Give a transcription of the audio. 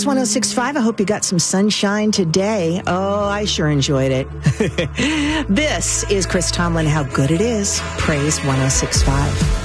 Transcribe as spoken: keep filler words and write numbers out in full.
Praise one oh six point five. I hope you got some sunshine today. Oh, I sure enjoyed it. This is Chris Tomlin, How Good It Is. Praise one oh six point five.